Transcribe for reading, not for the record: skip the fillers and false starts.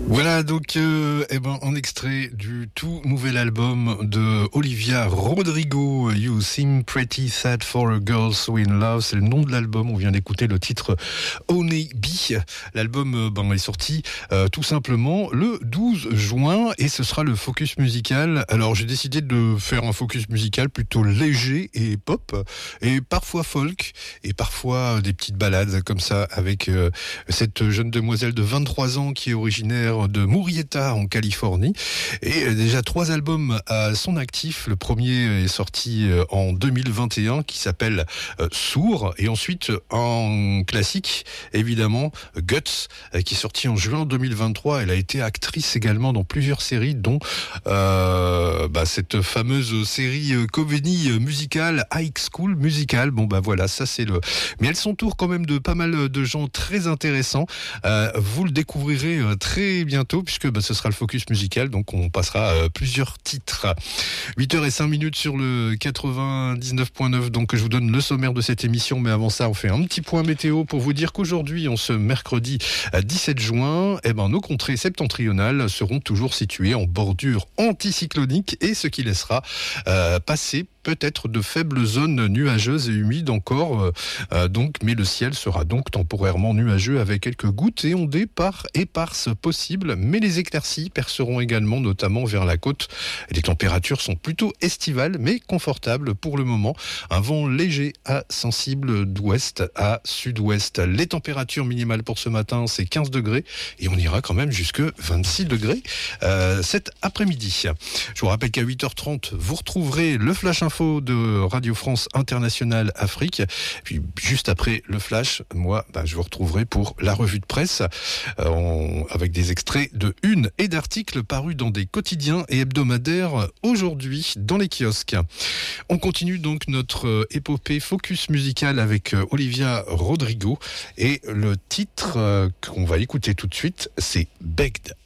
Voilà donc en extrait du tout nouvel album de Olivia Rodrigo, You Seem Pretty Sad for a Girl So In Love, c'est le nom de l'album. On vient d'écouter le titre Honey Bee. L'album est sorti tout simplement le 12 juin et ce sera le focus musical. Alors j'ai décidé de faire un focus musical plutôt léger et pop et parfois folk et parfois des petites ballades comme ça avec cette jeune demoiselle de 23 ans qui est originaire de Murrieta en Californie et déjà 3 albums à son actif. Le premier est sorti en 2021 qui s'appelle Sourd et ensuite en classique évidemment Guts qui est sorti en juin 2023. Elle a été actrice également dans plusieurs séries dont cette fameuse série comédie musicale High School Musical. Voilà, ça c'est le... Mais elle s'entoure quand même de pas mal de gens très intéressants. Vous le découvrirez très bientôt puisque ce sera le focus musical, donc on passera plusieurs titres. 8h05 sur le 99.9, donc je vous donne le sommaire de cette émission, mais avant ça on fait un petit point météo pour vous dire qu'aujourd'hui, en ce mercredi 17 juin, nos contrées septentrionales seront toujours situées en bordure anticyclonique et ce qui laissera passer peut-être de faibles zones nuageuses et humides encore, mais le ciel sera donc temporairement nuageux avec quelques gouttes et ondées par éparses possibles, mais les éclaircies perceront également, notamment vers la côte. Les températures sont plutôt estivales, mais confortables pour le moment. Un vent léger à sensible d'ouest à sud-ouest. Les températures minimales pour ce matin, c'est 15 degrés et on ira quand même jusque 26 degrés cet après-midi. Je vous rappelle qu'à 8h30, vous retrouverez le Flash Info de Radio France Internationale Afrique. Puis juste après le Flash, moi, je vous retrouverai pour la revue de presse avec des extraits de une et d'articles parus dans des quotidiens et hebdomadaires aujourd'hui dans les kiosques. On continue donc notre épopée focus musical avec Olivia Rodrigo et le titre qu'on va écouter tout de suite, c'est Begged.